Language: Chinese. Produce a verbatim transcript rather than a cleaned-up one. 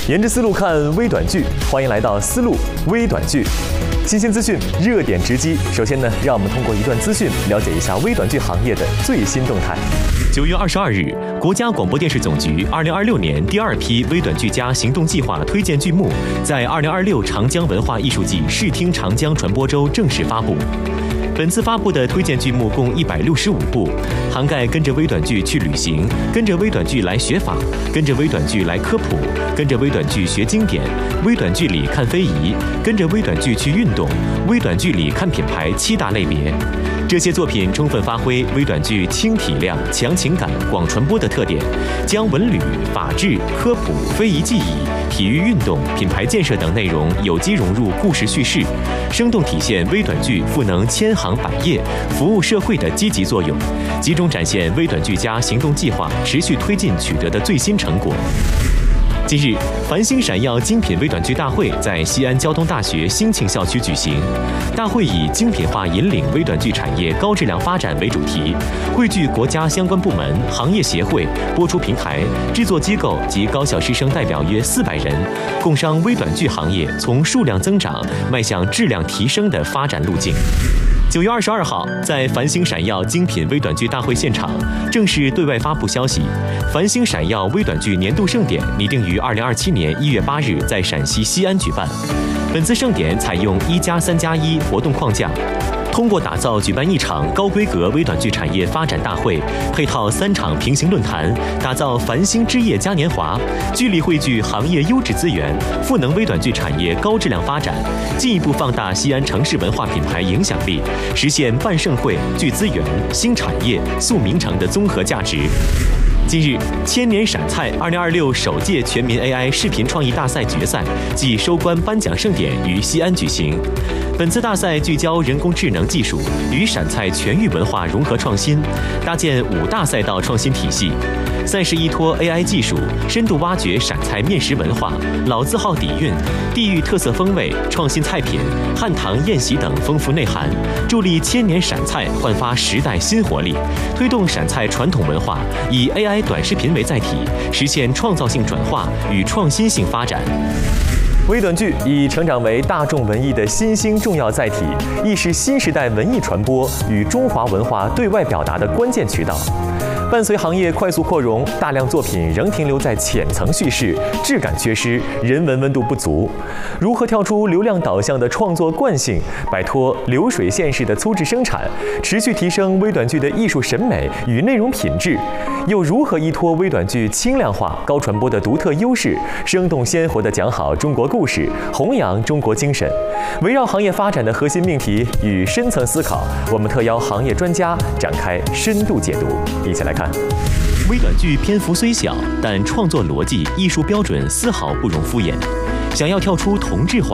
沿着思路看微短剧，欢迎来到思路微短剧，新鲜资讯，热点直击。首先呢，让我们通过一段资讯了解一下微短剧行业的最新动态。 九月二十二日，国家广播电视总局二零二六年第二批微短剧家行动计划推荐剧目在二零二六长江文化艺术季视听长江传播周正式发布。本次发布的推荐剧目共一百六十五部，涵盖跟着微短剧去旅行、跟着微短剧来学法、跟着微短剧来科普、跟着微短剧学经典、微短剧里看非遗、跟着微短剧去运动、微短剧里看品牌七大类别。这些作品充分发挥微短剧轻体量、强情感、广传播的特点，将文旅、法治、科普、非遗技艺、体育运动、品牌建设等内容有机融入故事叙事，生动体现微短剧赋能千行百业、服务社会的积极作用，集中展现微短剧家行动计划持续推进取得的最新成果。近日，繁星闪耀精品微短剧大会在西安交通大学兴庆校区举行。大会以精品化引领微短剧产业高质量发展为主题，汇聚国家相关部门、行业协会、播出平台、制作机构及高校师生代表约四百人，共商微短剧行业从数量增长迈向质量提升的发展路径。九月二十二号，在繁星闪耀精品微短剧大会现场，正式对外发布消息：繁星闪耀微短剧年度盛典拟定于二零二七年一月八日在陕西西安举办。本次盛典采用一加三加一活动框架，通过打造举办一场高规格微短剧产业发展大会，配套三场平行论坛，打造繁星之夜嘉年华，聚力汇聚行业优质资源，赋能微短剧产业高质量发展，进一步放大西安城市文化品牌影响力，实现办盛会、聚资源、新产业、塑名城的综合价值。近日，千年陕菜二零二六首届全民 A I 视频创意大赛决赛暨收官颁奖盛典于西安举行。本次大赛聚焦人工智能技术与陕菜全域文化融合创新，搭建五大赛道创新体系。赛事依托 A I 技术，深度挖掘陕菜面食文化、老字号底蕴、地域特色风味、创新菜品、汉唐宴席等丰富内涵，助力千年陕菜焕发时代新活力，推动陕菜传统文化以 A I 短视频为载体，实现创造性转化与创新性发展。 微短剧已成长为大众文艺的新兴重要载体，亦是新时代文艺传播与中华文化对外表达的关键渠道。伴随行业快速扩容，大量作品仍停留在浅层叙事，质感缺失，人文温度不足。如何跳出流量导向的创作惯性，摆脱流水线式的粗制生产，持续提升微短剧的艺术审美与内容品质？又如何依托微短剧轻量化、高传播的独特优势，生动鲜活地讲好中国故事，弘扬中国精神？围绕行业发展的核心命题与深层思考，我们特邀行业专家展开深度解读，一起来看。 微短剧篇幅虽小，但创作逻辑、艺术标准丝毫不容敷衍。想要跳出同质化